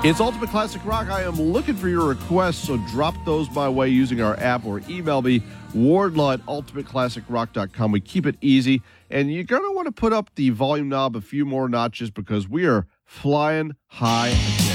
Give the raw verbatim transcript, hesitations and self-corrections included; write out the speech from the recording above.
It's Ultimate Classic Rock. I am looking for your requests, so drop those my way using our app or email me, wardlaw at ultimate classic rock dot com. We keep it easy, and you're going to want to put up the volume knob a few more notches because we are flying high again.